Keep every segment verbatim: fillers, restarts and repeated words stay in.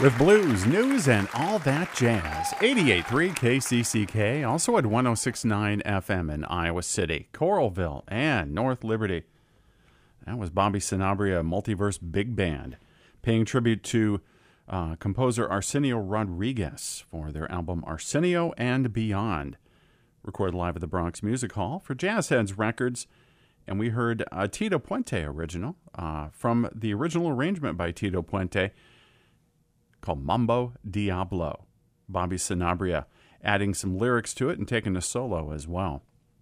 with blues, news, and all that jazz. eighty-eight point three K C C K, also at one oh six point nine F M in Iowa City, Coralville, and North Liberty. That was Bobby Sanabria Multiverse Big Band, paying tribute to uh, composer Arsenio Rodriguez for their album Arsenio and Beyond, recorded live at the Bronx Music Hall for Jazz Heads Records. And we heard a Tito Puente original uh, from the original arrangement by Tito Puente called Mambo Diablo. Bobby Sanabria adding some lyrics to it and taking a solo as well.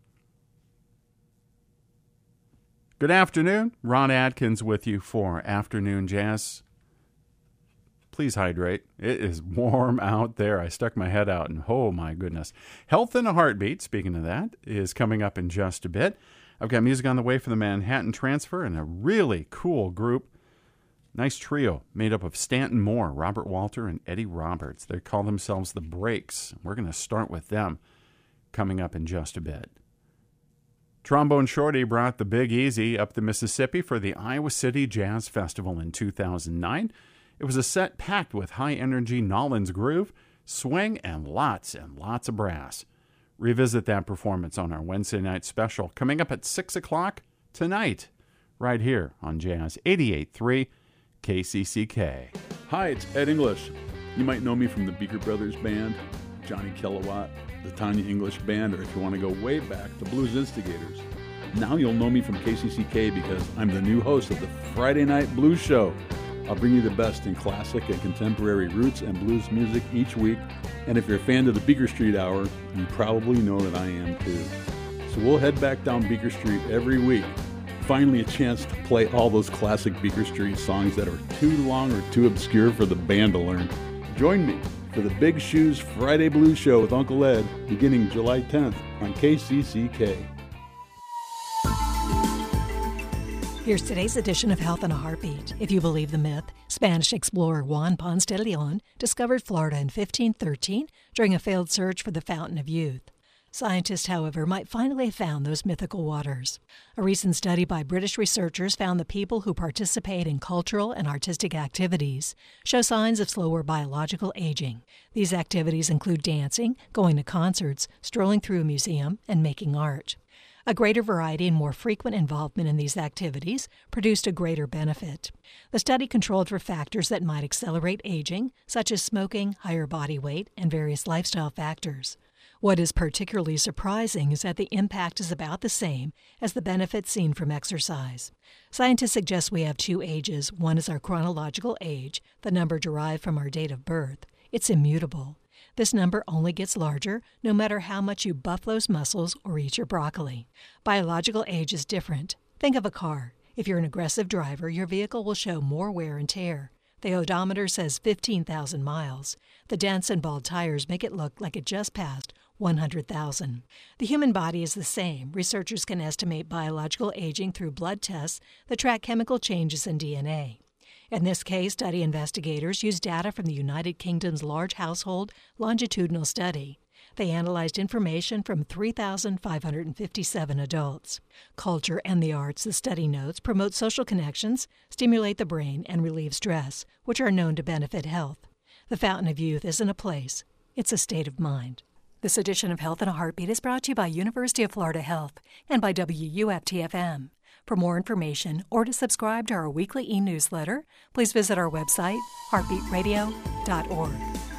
Good afternoon. Ron Atkins with you for Afternoon Jazz. Please hydrate. It is warm out there. I stuck my head out and oh my goodness. Health in a Heartbeat, speaking of that, is coming up in just a bit. I've got music on the way for the Manhattan Transfer and a really cool group. Nice trio made up of Stanton Moore, Robert Walter, and Eddie Roberts. They call themselves the Breaks. We're going to start with them coming up in just a bit. Trombone Shorty brought the Big Easy up the Mississippi for the Iowa City Jazz Festival in two thousand nine. It was a set packed with high-energy Nollins groove, swing, and lots and lots of brass. Revisit that performance on our Wednesday night special coming up at six o'clock tonight, right here on Jazz eighty-eight point three K C C K. Hi, it's Ed English. You might know me from the Beaker Brothers Band, Johnny Kilowatt, the Tanya English Band, or if you want to go way back, the Blues Instigators. Now you'll know me from K C C K because I'm the new host of the Friday Night Blues Show. I'll bring you the best in classic and contemporary roots and blues music each week. And if you're a fan of the Beaker Street Hour, you probably know that I am too. So we'll head back down Beaker Street every week. Finally a chance to play all those classic Beaker Street songs that are too long or too obscure for the band to learn. Join me for the Big Shoes Friday Blues Show with Uncle Ed beginning July tenth on K C C K. Here's today's edition of Health in a Heartbeat. If you believe the myth, Spanish explorer Juan Ponce de Leon discovered Florida in fifteen thirteen during a failed search for the Fountain of Youth. Scientists, however, might finally have found those mythical waters. A recent study by British researchers found that people who participate in cultural and artistic activities show signs of slower biological aging. These activities include dancing, going to concerts, strolling through a museum, and making art. A greater variety and more frequent involvement in these activities produced a greater benefit. The study controlled for factors that might accelerate aging, such as smoking, higher body weight, and various lifestyle factors. What is particularly surprising is that the impact is about the same as the benefits seen from exercise. Scientists suggest we have two ages. One is our chronological age, the number derived from our date of birth. It's immutable. This number only gets larger no matter how much you buff those muscles or eat your broccoli. Biological age is different. Think of a car. If you're an aggressive driver, your vehicle will show more wear and tear. The odometer says fifteen thousand miles. The dents and bald tires make it look like it just passed one hundred thousand. The human body is the same. Researchers can estimate biological aging through blood tests that track chemical changes in D N A. In this case, study investigators used data from the United Kingdom's Large Household Longitudinal Study. They analyzed information from three thousand five hundred fifty-seven adults. Culture and the arts, the study notes, promote social connections, stimulate the brain, and relieve stress, which are known to benefit health. The Fountain of Youth isn't a place, it's a state of mind. This edition of Health in a Heartbeat is brought to you by University of Florida Health and by W U F T F M. For more information or to subscribe to our weekly e-newsletter, please visit our website, heartbeat radio dot org.